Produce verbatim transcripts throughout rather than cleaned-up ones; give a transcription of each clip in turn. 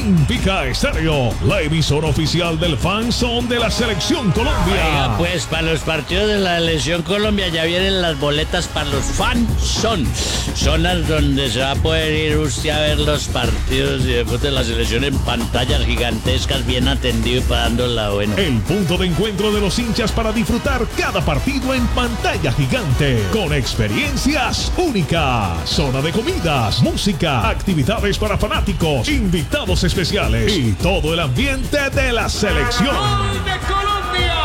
Olímpica Estéreo, la emisora oficial del Fan Zone de la Selección Colombia. Oiga, pues para los partidos de la Selección Colombia ya vienen las boletas para los Fan Zone. Zonas donde se va a poder ir usted a ver los partidos y después de la selección en pantallas gigantescas, bien atendido y pagando la buena. El punto de encuentro de los hinchas para disfrutar cada partido en pantalla gigante, con experiencias únicas, zona de comidas, música, actividades para fanáticos, invitados especiales y todo el ambiente de la selección. ¡Gol de Colombia!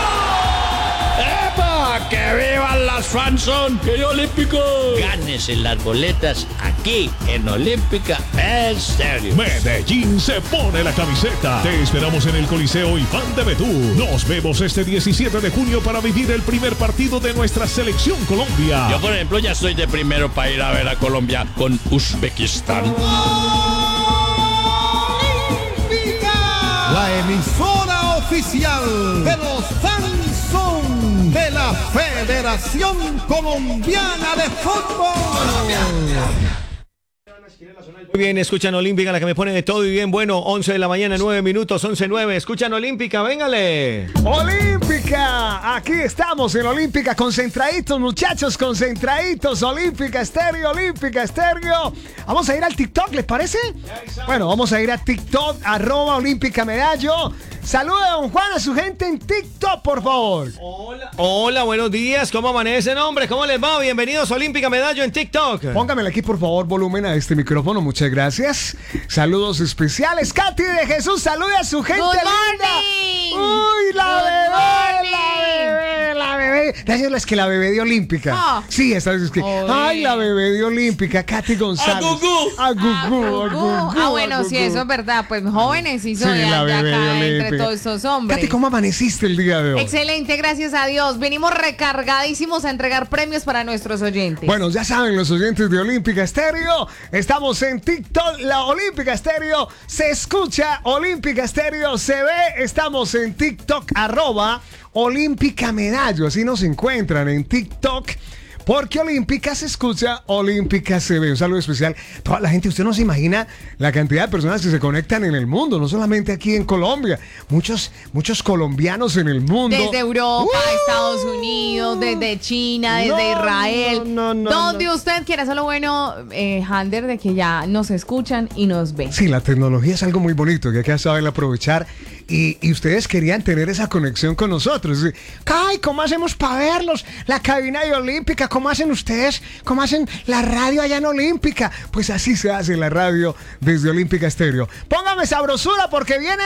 ¡Epa! ¡Que vivan las Fan Zone! ¡Que Olímpico! Gánese las boletas aquí en Olímpica Estéreo. Medellín se pone la camiseta. Te esperamos en el Coliseo Iván de Bedú. Nos vemos este diecisiete de junio para vivir el primer partido de nuestra Selección Colombia. Yo, por ejemplo, ya estoy de primero para ir a ver a Colombia con Uzbekistán. La emisora oficial de los Fan Zone de la Federación Colombiana de Fútbol. Muy bien, escuchan Olímpica, la que me pone de todo y bien bueno. once de la mañana, nueve minutos, once nueve. Escuchan Olímpica, véngale. Olímpica, aquí estamos en Olímpica, concentraditos muchachos, concentraditos. Olímpica Estéreo, Olímpica Estéreo. Vamos a ir al TikTok, ¿les parece? Bueno, vamos a ir a TikTok, arroba Olímpica Medallo. Saluda, don Juan, a su gente en TikTok, por favor. Hola. Hola, buenos días. ¿Cómo amanecen, hombre? ¿Cómo les va? Bienvenidos a Olímpica Medallo en TikTok. Póngamele aquí, por favor, volumen a este micrófono. Muchas gracias. Saludos especiales. Katy de Jesús, salude a su gente Good linda. morning. Uy, la Good bebé, la morning. bebé, la bebé. Gracias, es que la bebé de Olímpica. Oh. Sí, esta vez es que. Oye. Ay, la bebé de Olímpica, Katy González. A Gugú. A Gugú, Ah, a Gugú. Gugú, Ah, a bueno, sí, Gugú. eso es verdad. Pues jóvenes sí son Sí, de, la de bebé de acá entre Olímpica. todos esos hombres. Katy, ¿cómo amaneciste el día de hoy? Excelente, gracias a Dios. Venimos recargadísimos a entregar premios para nuestros oyentes. Bueno, ya saben los oyentes de Olímpica Estéreo, estamos en TikTok, la Olímpica Estéreo, se escucha Olímpica Estéreo, se ve, estamos en TikTok, arroba Olímpica Medallo, así nos encuentran en TikTok. Porque Olímpica se escucha, Olímpica se ve. Un saludo especial a toda la gente. Usted no se imagina la cantidad de personas que se conectan en el mundo, no solamente aquí en Colombia. Muchos, muchos colombianos en el mundo. Desde Europa, ¡Uh! Estados Unidos, desde China, desde No, Israel. no, no, no, donde no. usted quiera. Eso es lo bueno, eh, Hander, de que ya nos escuchan y nos ven. Sí, la tecnología es algo muy bonito que hay que saber aprovechar y, y ustedes querían tener esa conexión con nosotros. Ay, ¿cómo hacemos para verlos? La cabina de Olímpica, ¿cómo hacen ustedes? ¿Cómo hacen la radio allá en Olímpica? Pues así se hace la radio desde Olímpica Estéreo. Póngame sabrosura porque viene,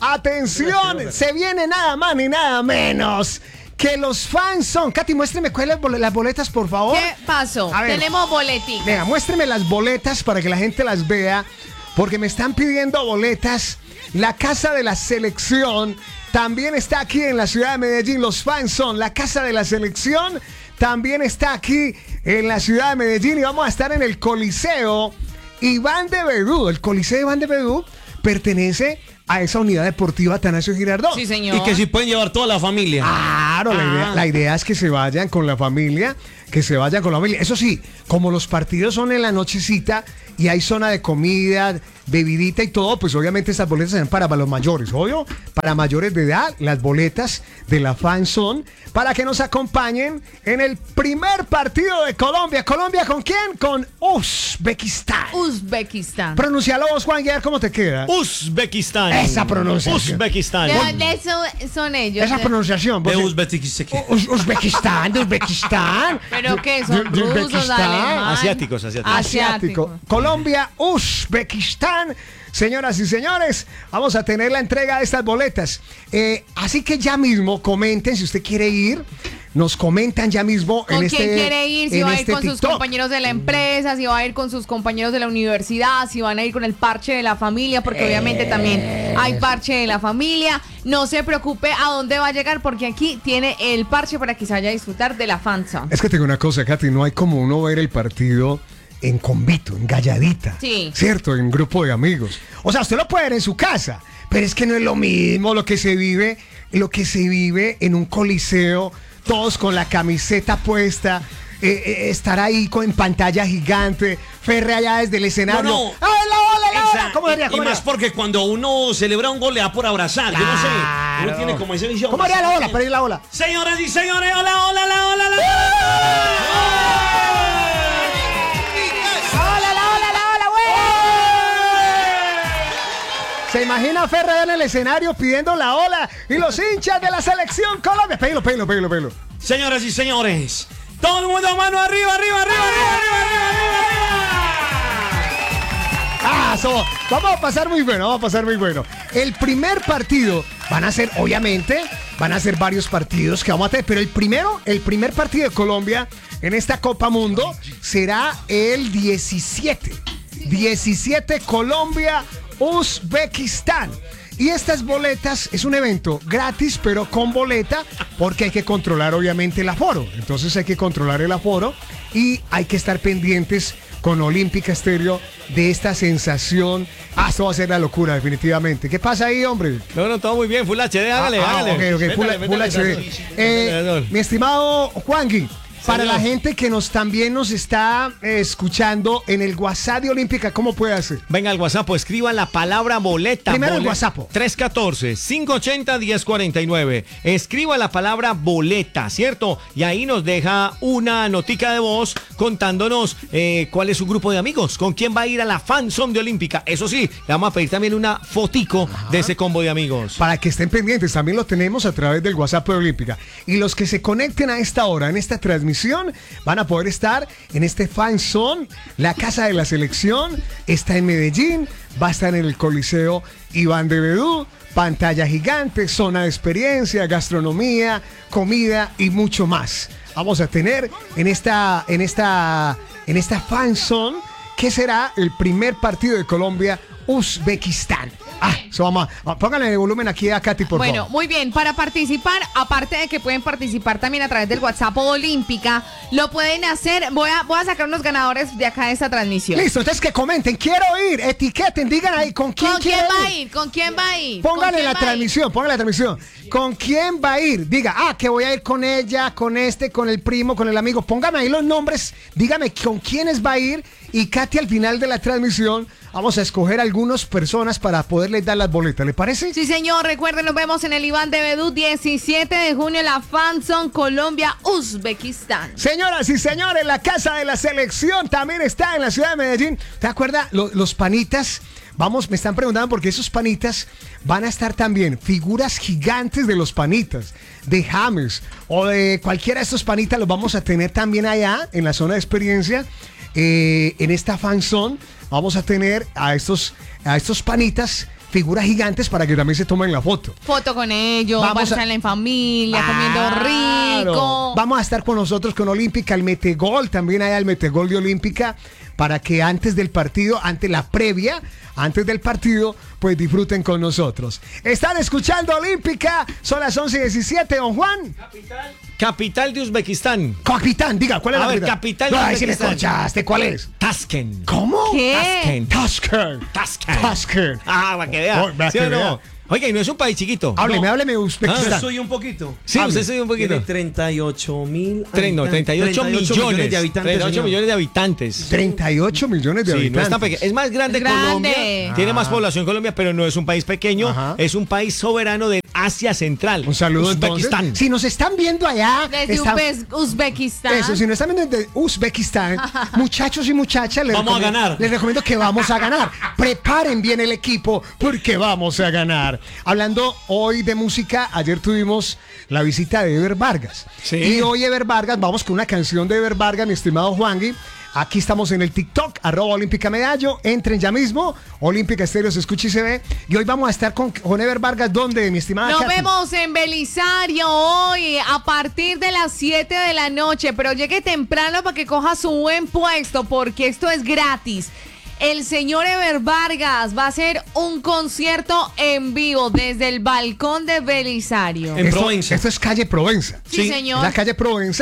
atención, se viene nada más ni nada menos que los Fan Zone. Katy, muéstreme cuáles bol- las boletas, por favor. ¿Qué pasó? A ver. Tenemos boleticas. Venga, muéstreme las boletas para que la gente las vea, porque me están pidiendo boletas. La Casa de la Selección también está aquí en la ciudad de Medellín. Los Fan Zone, la Casa de la Selección también está aquí en la ciudad de Medellín y vamos a estar en el Coliseo Iván de Bedú. El Coliseo Iván de Bedú pertenece a esa unidad deportiva Atanasio Girardot. Sí, señor. Y que si pueden llevar toda la familia. Claro, la, idea, Ah. la idea es que se vayan con la familia, que se vayan con la familia. Eso sí, como los partidos son en la nochecita y hay zona de comida, bebidita y todo, pues obviamente estas boletas serán para los mayores, obvio, para mayores de edad, las boletas de la Fan Zone, para que nos acompañen en el primer partido de Colombia. ¿Colombia con quién? Con Uzbekistán. Uzbekistán. Pronuncialo vos, Juan, y a ver cómo te queda. Uzbekistán. Esa pronunciación. Uzbekistán. ¿De dónde son, son ellos? Esa pronunciación. De vos- Uzbekistán. Uz- Uzbekistán, de Uzbekistán. ¿Pero qué? ¿Son De- de rusos, Uzbekistán. alemanes? Asiáticos, asiáticos. Asiático. Asiático. Colombia, Uzbekistán. Señoras y señores, vamos a tener la entrega de estas boletas. Eh, así que ya mismo comenten si usted quiere ir. Nos comentan ya mismo ¿Con en quién este quiere ir? Si en va a ir este con sus TikTok. compañeros de la empresa, si va a ir con sus compañeros de la universidad, si van a ir con el parche de la familia, porque obviamente también hay parche de la familia. No se preocupe a dónde va a llegar, porque aquí tiene el parche para que se vaya a disfrutar de la Fan Zone. Es que tengo una cosa, Katy, no hay como uno ver el partido en convito, en galladita. Sí. ¿Cierto? En grupo de amigos. O sea, usted lo puede ver en su casa, pero es que no es lo mismo lo que se vive, lo que se vive en un coliseo, todos con la camiseta puesta, eh, eh, estar ahí con, en pantalla gigante, Ferre allá desde el escenario. No, no. ¡Ay, la bola, la hola. ¿Cómo sería? Y, ¿Cómo y más sería? porque cuando uno celebra un gol le da por abrazar. Yo no sé. Claro. Uno tiene como esa visión. ¿Cómo haría la ola? Para ir la ola. Señoras y señores, hola, hola, la hola, la ¡Hola, la ola, la ola, güey! ¿Se imagina a Ferrer en el escenario pidiendo la ola y los hinchas de la selección Colombia? Péguelo, péguelo, péguelo, péguelo. Señoras y señores, todo el mundo mano arriba, arriba, arriba, arriba, arriba, arriba, arriba, arriba. Ah, so, vamos a pasar muy bueno, vamos a pasar muy bueno. El primer partido van a ser, obviamente, van a ser varios partidos que vamos a tener, pero el primero, el primer partido de Colombia en esta Copa Mundo será el diecisiete. diecisiete Colombia, Uzbekistán. Y estas boletas es un evento gratis, pero con boleta, porque hay que controlar obviamente el aforo. Entonces hay que controlar el aforo y hay que estar pendientes con Olímpica Estéreo de esta sensación. Ah, esto va a ser la locura, definitivamente. ¿Qué pasa ahí, hombre? No, no, todo muy bien. Full H D, hágale, Ah, ah, hágale. ok, ok, Full, Métale, Full métale, H D. métale. Eh, Métale, mi estimado Juangui, para Señor. la gente que nos también nos está eh, escuchando en el WhatsApp de Olímpica, ¿cómo puede hacer? Venga al WhatsApp, pues, escriba la palabra boleta. Primero el Bole- WhatsApp. tres uno cuatro, cinco ocho cero, uno cero cuatro nueve. Escriba la palabra boleta, ¿cierto? Y ahí nos deja una notica de voz contándonos eh, cuál es su grupo de amigos, con quién va a ir a la fanzone de Olímpica. Eso sí, le vamos a pedir también una fotico de ese combo de amigos. Para que estén pendientes, también lo tenemos a través del WhatsApp de Olímpica. Y los que se conecten a esta hora, en esta transmisión, van a poder estar en este fan zone. La casa de la selección está en Medellín, va a estar en el Coliseo Iván de Bedú, pantalla gigante, zona de experiencia, gastronomía, comida y mucho más. Vamos a tener en esta, en esta, en esta fan zone, que será el primer partido de Colombia, Uzbekistán. Ah, eso vamos a, pónganle el volumen aquí a Katy, por Bueno, favor. muy bien, para participar, aparte de que pueden participar también a través del WhatsApp Olímpica, lo pueden hacer, voy a, voy a sacar unos ganadores de acá de esta transmisión. Listo, entonces que comenten, quiero ir, etiqueten, digan ahí con quién ¿Con quién quieren va a ir? ¿Con quién va a ir? Pongan ¿Con en quién la va a ir? transmisión, pongan en la transmisión. ¿Con quién va a ir? Diga, ah, que voy a ir con ella, con este, con el primo, con el amigo. Póngame ahí los nombres, dígame con quiénes va a ir. Y Katy, al final de la transmisión, vamos a escoger algunas personas para poderles dar las boletas. ¿Le parece? Sí, señor, recuerden, nos vemos en el Iván de Bedú, diecisiete de junio, la Fanzone Colombia, Uzbekistán. Señoras y señores, la casa de la selección también está en la ciudad de Medellín. ¿Te acuerdas? Lo- los panitas, vamos, me están preguntando porque esos panitas van a estar también, figuras gigantes de los panitas, de James o de cualquiera de estos panitas, los vamos a tener también allá en la zona de experiencia. Eh, en esta fan zone vamos a tener a estos, a estos panitas, figuras gigantes para que también se tomen la foto. Foto con ellos, Vamos van a estar a- en familia, comiendo Claro. rico. Vamos a estar con nosotros con Olímpica, el Metegol, también hay el Metegol de Olímpica, para que antes del partido, antes la previa, antes del partido, pues disfruten con nosotros. Están escuchando Olímpica, son las once y diecisiete, don Juan. Capital de Uzbekistán. Capitán, diga, ¿cuál es A la ver, capital? capital de Ay, si le Uzbekistán. escuchaste, ¿cuál es? Tashkent. ¿Cómo? ¿Qué? Tashkent. Tasker. Tashkent. Tasker. Ah, para que vea. Oh, para ¿Sí que o no? vea. Oiga, y no es un país chiquito. Hábleme, No. hábleme de Yo Uzbekistán. soy un poquito. Sí, Hable. usted soy un poquito. Tiene treinta y ocho mil. Tre- no, treinta y ocho millones de habitantes. treinta y ocho señor. millones de habitantes. treinta y ocho millones de Sí, no habitantes. es tan pequeño. Es más grande, Grande. Colombia. Tiene más población Colombia, pero no es un país pequeño. Ajá. Es un país soberano de Asia Central. Un saludo entonces. Uzbekistán. Si nos están viendo allá, Desde están- Uzbe- Uzbekistán. eso, si nos están viendo desde Uzbekistán, muchachos y muchachas, les Vamos a recomiendo- ganar. Les recomiendo que vamos a ganar. Preparen bien el equipo porque vamos a ganar. Hablando hoy de música, ayer tuvimos la visita de Ever Vargas. Sí. Y hoy Ever Vargas, vamos con una canción de Ever Vargas, mi estimado Juangui. Aquí estamos en el TikTok, arroba Olímpica Medallo. Entren ya mismo. Olímpica Estéreo se escucha y se ve. Y hoy vamos a estar con, con Ever Vargas. ¿Dónde, mi estimada Nos Katy? vemos en Belisario hoy a partir de las siete de la noche, pero llegue temprano para que coja su buen puesto porque esto es gratis. El señor Ever Vargas va a hacer un concierto en vivo desde el balcón de Belisario. En Esto, Provenza. esto es calle Provenza. Sí, señor. La calle Provenza.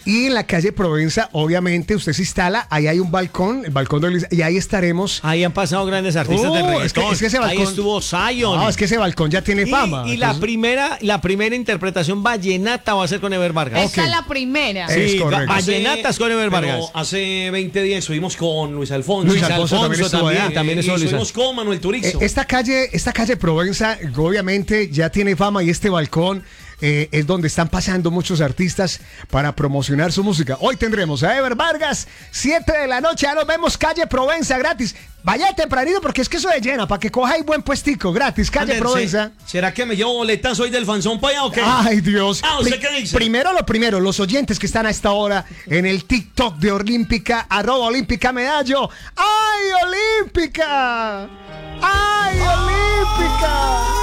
Y en la calle Provenza, obviamente, usted se instala, ahí hay un balcón, el balcón de Luis, y ahí estaremos. Ahí han pasado grandes artistas Uh, de es que- reggaetón. es que ese balcón- Ahí estuvo Zion. No, es que ese balcón ya tiene Y- fama. Y, la entonces- primera, la primera interpretación vallenata va a ser con Ever Vargas. Esta es la primera. Eh, Es correcto. va- vallenatas con Ever pero Vargas. hace veinte días estuvimos con Luis Alfonso. Luis Alfonso también estuvo allá, eh, también y estuvo Luis estuvimos con Manuel Eh, Turizo. Esta calle, esta calle Provenza, obviamente ya tiene fama y este balcón eh, es donde están pasando muchos artistas para promocionar su música. Hoy tendremos a Ever Vargas, siete de la noche, ya nos vemos, calle Provenza, gratis. Vaya tempranito porque es que eso de llena, para que coja ahí buen puestico, gratis, calle Ander, Provenza. ¿se- ¿Será que me llevo boletas hoy del fanzón para allá o qué? Ay, Dios. Ah, ¿usted Pri- qué dice? Primero lo primero, los oyentes que están a esta hora en el TikTok de Olímpica, arroba Olímpica Medallo. ¡Ay, Olímpica! ¡Ay, Olímpica!